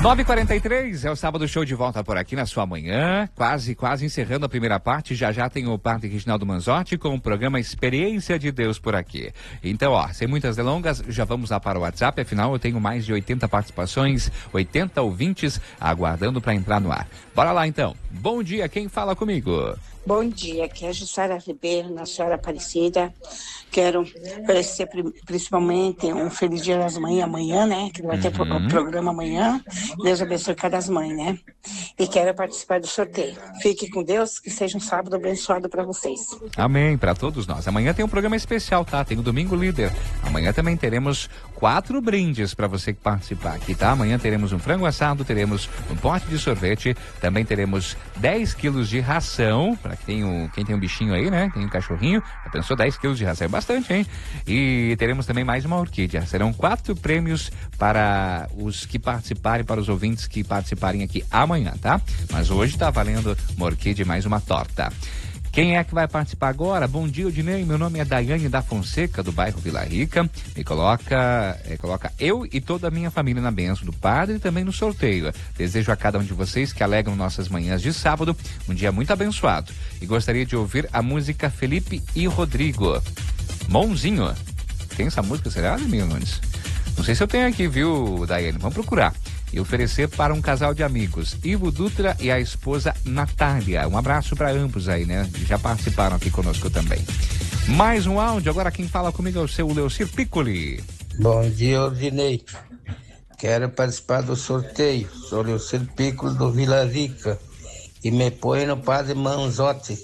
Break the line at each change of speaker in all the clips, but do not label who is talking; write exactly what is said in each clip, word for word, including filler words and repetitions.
nove e quarenta e três, é o Sábado Show de volta por aqui na sua manhã, quase, quase encerrando a primeira parte. Já já tem o Padre Reginaldo Manzotti com o programa Experiência de Deus por aqui. Então, ó, sem muitas delongas, já vamos lá para o WhatsApp, afinal eu tenho mais de oitenta participações, oitenta ouvintes aguardando para entrar no ar. Bora lá então. Bom dia, quem fala comigo?
Bom dia, aqui é a Jussara Ribeiro, na Senhora Aparecida. Quero oferecer principalmente um feliz dia das mães amanhã, né? Que vai uhum. ter o programa amanhã. Deus abençoe cada mãe, né? E quero participar do sorteio. Fique com Deus, que seja um sábado abençoado para vocês.
Amém, para todos nós. Amanhã tem um programa especial, tá? Tem o Domingo Líder. Amanhã também teremos quatro brindes para você que participar aqui, tá? Amanhã teremos um frango assado, teremos um pote de sorvete, também teremos dez quilos de ração, para quem tem, um, quem tem um bichinho aí, né? Tem um cachorrinho, já pensou dez quilos de ração? É bastante, hein? E teremos também mais uma orquídea. Serão quatro prêmios para os que participarem, para os ouvintes que participarem aqui amanhã, tá? Mas hoje tá valendo uma orquídea e mais uma torta. Quem é que vai participar agora? Bom dia, Odinei. Meu nome é Daiane da Fonseca, do bairro Vila Rica. Me coloca, é, coloca eu e toda a minha família na bênção do Padre e também no sorteio. Desejo a cada um de vocês que alegram nossas manhãs de sábado um dia muito abençoado. E gostaria de ouvir a música Felipe e Rodrigo. Mãozinho. Tem essa música, será, Ademir Nunes? Não sei se eu tenho aqui, viu, Daiane? Vamos procurar. E oferecer para um casal de amigos, Ivo Dutra e a esposa Natália. Um abraço para ambos aí, né? Já participaram aqui conosco também. Mais um áudio, agora quem fala comigo é o seu Leocir Piccoli.
Bom dia, Ordinei. Quero participar do sorteio. Sou Leocir Piccoli do Vila Rica. E me põe no Padre Manzotti.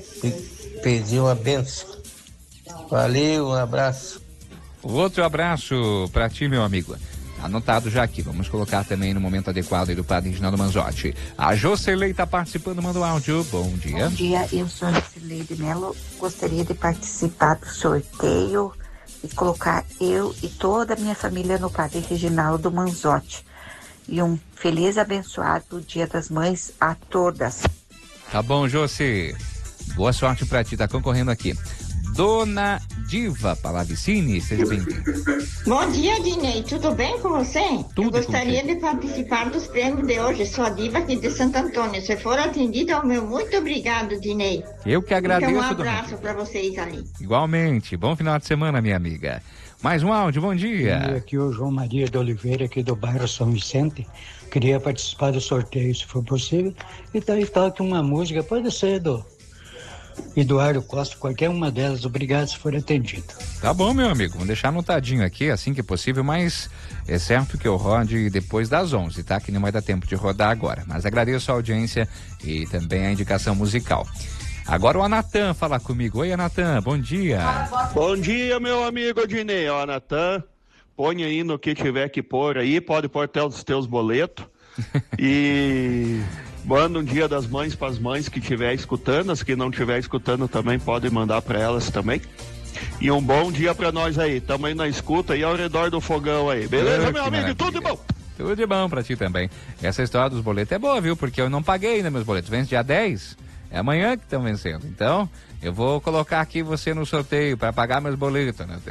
Pedi uma benção. Valeu, um abraço.
Outro abraço para ti, meu amigo. Anotado já aqui, vamos colocar também no momento adequado aí do Padre Reginaldo Manzotti. A Jocelei está participando, manda o áudio. Bom dia.
Bom dia, eu sou a Jocelei de Melo, gostaria de participar do sorteio e colocar eu e toda a minha família no Padre Reginaldo Manzotti. E um feliz e abençoado Dia das Mães a todas.
Tá bom, Josi. Boa sorte pra ti, tá concorrendo aqui. Dona Diva Palavicini, seja bem-vinda.
Bom dia, Dinei, tudo bem com você?
Tudo. Eu
gostaria de participar dos prêmios de hoje, sou a Diva aqui de Santo Antônio. Se for atendida, ao meu muito obrigado, Dinei.
Eu que agradeço.
Então, um abraço para vocês ali.
Igualmente, bom final de semana, minha amiga. Mais um áudio, bom dia.
Bom dia, aqui é o João Maria de Oliveira, aqui do bairro São Vicente. Queria participar do sorteio, se for possível. E daí toque uma música, pode ser do Eduardo Costa, qualquer uma delas. Obrigado se for atendido.
Tá bom, meu amigo, vamos deixar anotadinho aqui, assim que possível, mas é certo que eu rode depois das onze, tá? Que não vai dar tempo de rodar agora, mas agradeço a audiência e também a indicação musical. Agora o Anatan fala comigo. Oi, Anatan, bom dia.
Bom dia, meu amigo Dinei. Ó, Anatan, põe aí no que tiver que pôr aí, pode pôr até os teus boletos. E manda um dia das mães para as mães que estiver escutando, as que não estiver escutando também podem mandar para elas também. E um bom dia para nós aí, tamo aí na escuta e ao redor do fogão aí, beleza, ah, meu amigo? Maravilha. Tudo de bom?
Tudo de bom para ti também. Essa história dos boletos é boa, viu? Porque eu não paguei ainda meus boletos, vence dia dez, é amanhã que estão vencendo, então eu vou colocar aqui você no sorteio para pagar meus boletos, né?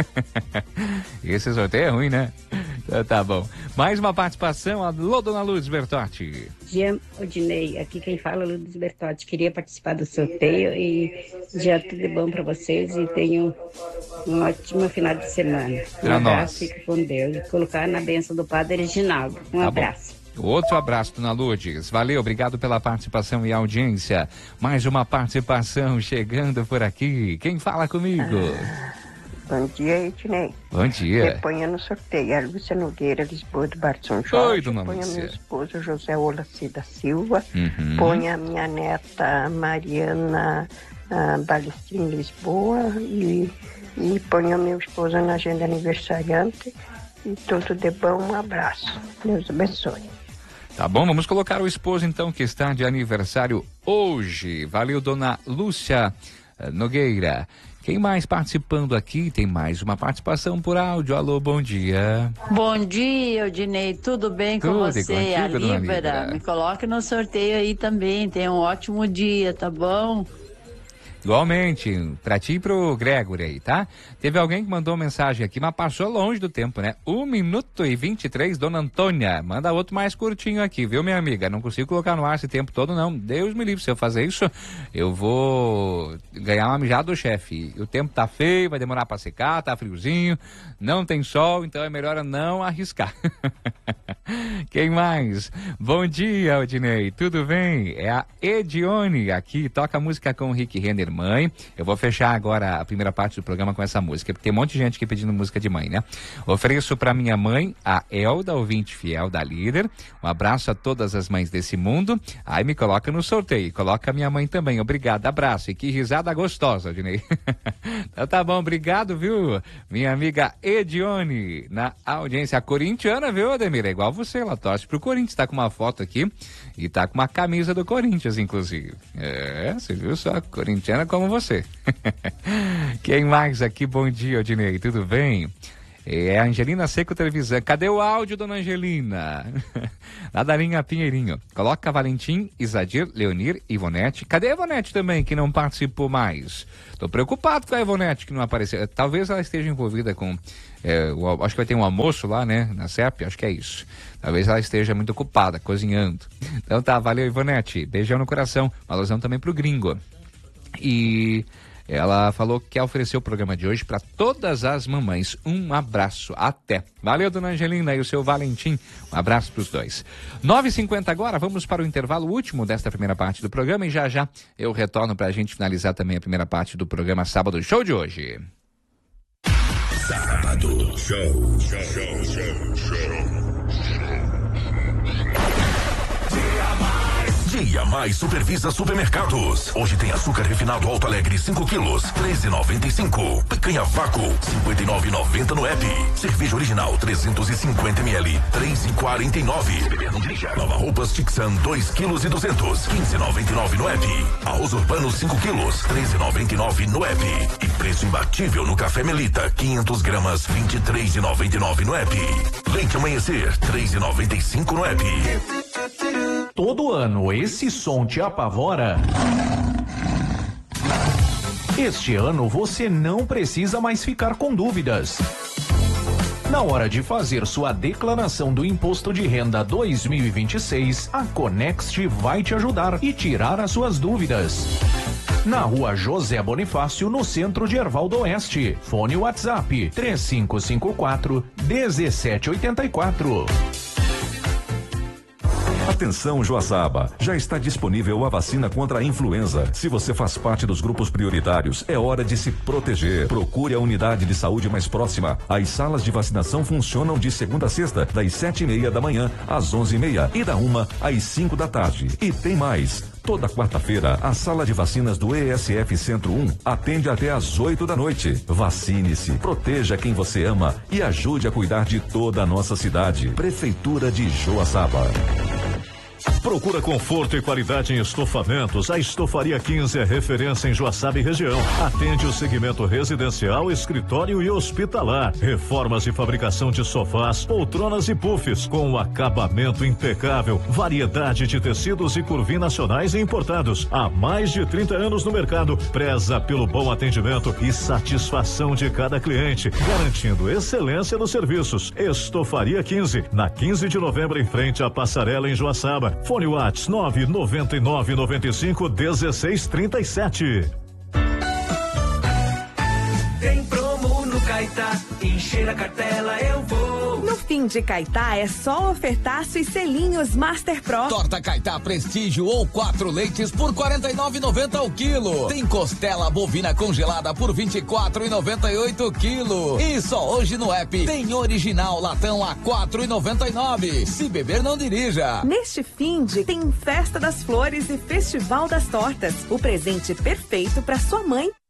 Esse sorteio é ruim, né? Então, tá bom. Mais uma participação, alô, dona Lourdes Bertotti.
Dia, Odinei, aqui quem fala é Lourdes Bertotti. Queria participar do sorteio e já tudo de bom para vocês e tenham um ótimo final de semana. Um
pra
abraço,
nós.
fique com Deus e colocar na bênção do Padre Reginaldo. Um tá abraço.
Bom. Outro abraço, dona Lourdes. Valeu, obrigado pela participação e audiência. Mais uma participação chegando por aqui. Quem fala comigo?
Ah, bom dia, Ednei.
Bom dia.
Me ponha no sorteio. A Lúcia Nogueira, Lisboa do Bar São Jorge.
Oi, dona
Ponha
Lúcia.
meu esposo, José Olaci da Silva.
Uhum.
Ponha minha neta, Mariana uh, Balestrin, Lisboa. E, e ponha meu esposo na agenda aniversariante. E tudo de bom, um abraço. Deus abençoe.
Tá bom, vamos colocar o esposo então que está de aniversário hoje. Valeu, dona Lúcia Nogueira. Quem mais participando aqui? Tem mais uma participação por áudio. Alô, bom dia.
Bom dia, Odinei. Tudo bem com
Tudo
você?
contigo,
A
dona
Líbera.
Líbera.
Me coloque no sorteio aí também. Tenha um ótimo dia, tá bom?
Igualmente, pra ti e pro Gregory aí, tá? Teve alguém que mandou mensagem aqui, mas passou longe do tempo, né? um minuto e vinte e três, Dona Antônia. Manda outro mais curtinho aqui, viu, minha amiga? Não consigo colocar no ar esse tempo todo, não. Deus me livre, se eu fazer isso, eu vou ganhar uma mijada do chefe. O tempo tá feio, vai demorar pra secar, tá friozinho, não tem sol, então é melhor não arriscar. Quem mais? Bom dia, Odinei, tudo bem? É a Edione aqui, toca música com o Rick Renner, mãe. Eu vou fechar agora a primeira parte do programa com essa música, porque tem um monte de gente aqui pedindo música de mãe, né? Ofereço pra minha mãe, a Elda, ouvinte fiel da Líder. Um abraço a todas as mães desse mundo. Aí me coloca no sorteio, coloca a minha mãe também. Obrigado, abraço. E que risada gostosa, Odinei. Então tá bom, obrigado, viu? Minha amiga Edione, na audiência corintiana, viu, Ademir? É igual você, ela torce pro Corinthians, tá com uma foto aqui e tá com uma camisa do Corinthians, inclusive. É, você viu só, corintiana como você. Quem mais aqui? Bom dia, Odinei, tudo bem? É a Angelina Seco Televisão. Cadê o áudio, dona Angelina? Lá da linha Pinheirinho. Coloca Valentim, Isadir, Leonir, Ivonete. Cadê a Ivonete também, que não participou mais? Tô preocupado com a Ivonete, que não apareceu. Talvez ela esteja envolvida com... É, o, acho que vai ter um almoço lá, né? Na S E P, acho que é isso. Talvez ela esteja muito ocupada, cozinhando. Então tá, valeu, Ivonete. Beijão no coração. Uma alusão também pro Gringo. E... ela falou que quer oferecer o programa de hoje para todas as mamães. Um abraço. Até. Valeu, dona Angelina e o seu Valentim. Um abraço para os dois. nove e cinquenta agora, vamos para o intervalo último desta primeira parte do programa e já já eu retorno para a gente finalizar também a primeira parte do programa Sábado Show de hoje.
Sábado Show. Show, show, show, show. Dia Mais Supervisa Supermercados. Hoje tem açúcar refinado Alto Alegre cinco quilos, treze e noventa e cinco. Picanha vácuo, cinquenta e nove e noventa no app. Cerveja original trezentos e cinquenta mililitros, três e quarenta e nove. Nova Roupas Tixan dois quilos e duzentos, quinze e noventa e nove no app. Arroz Urbano cinco quilos, treze e noventa e nove no app. E preço imbatível no Café Melita, quinhentas gramas, vinte e três e noventa e nove no app. Leite Amanhecer, três e noventa e cinco no app.
Todo ano esse som te apavora? Este ano você não precisa mais ficar com dúvidas. Na hora de fazer sua declaração do Imposto de Renda dois mil e vinte e seis, a Conext vai te ajudar e tirar as suas dúvidas. Na rua José Bonifácio, no centro de Erval do Oeste. Fone WhatsApp três cinco cinco quatro, um sete oito quatro.
Atenção, Joaçaba, já está disponível a vacina contra a influenza. Se você faz parte dos grupos prioritários, é hora de se proteger. Procure a unidade de saúde mais próxima. As salas de vacinação funcionam de segunda a sexta, das sete e meia da manhã às onze e meia e da uma às cinco da tarde. E tem mais. Toda quarta-feira, a sala de vacinas do E S F Centro um atende até às oito da noite. Vacine-se, proteja quem você ama e ajude a cuidar de toda a nossa cidade. Prefeitura de Joaçaba.
Procura conforto e qualidade em estofamentos. A Estofaria quinze é referência em Joaçaba e região. Atende o segmento residencial, escritório e hospitalar. Reformas e fabricação de sofás, poltronas e puffs com um acabamento impecável. Variedade de tecidos e curvim nacionais e importados. Há mais de trinta anos no mercado. Preza pelo bom atendimento e satisfação de cada cliente, garantindo excelência nos serviços. Estofaria quinze, na quinze de novembro, em frente à Passarela, em Joaçaba. Fone WhatsApp nove nove nove nove cinco um seis três sete.
Tem promo no Caetá, encher a cartela eu vou.
No fim de Caetá é só ofertaço e selinhos Master Pro.
Torta Caetá Prestígio ou quatro leites por quarenta e nove e noventa o quilo. Tem costela bovina congelada por vinte e quatro e noventa e oito o quilo. E só hoje no app tem original latão a quatro e noventa e nove. Se beber não dirija.
Neste fim de tem Festa das Flores e Festival das Tortas. O presente perfeito para sua mãe